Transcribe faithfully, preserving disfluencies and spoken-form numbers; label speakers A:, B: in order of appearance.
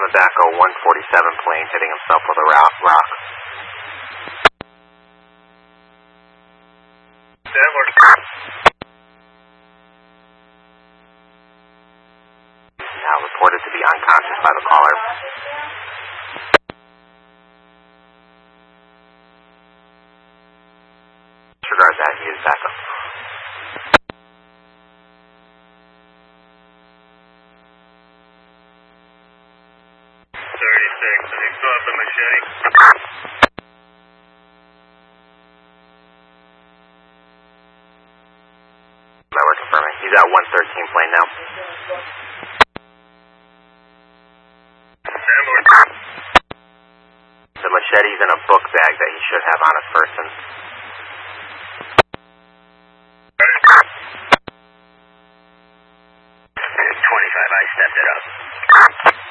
A: on the Daco one forty-seven plane hitting himself with a rock. rock. Now reported to be unconscious by the caller. Disregard that, he is back up.
B: thirty-six, and he still has the machete.
A: Now we're confirming. He's at one thirteen plane now. The machete's in a book bag that he should have on his person.
B: twenty-five, I stepped it up.